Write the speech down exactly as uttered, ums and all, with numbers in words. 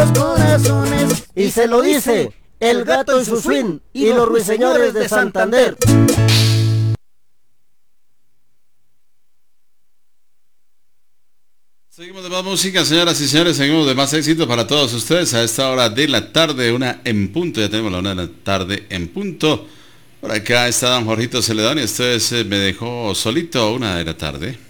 los corazones. Y se lo dice el gato en su swing y los ruiseñores de Santander. Seguimos de más música, señoras y señores, seguimos de más éxito para todos ustedes a esta hora de la tarde, una en punto, ya tenemos la una de la tarde en punto. Por acá está don Jorgito Celedón y ustedes me dejó solito una de la tarde.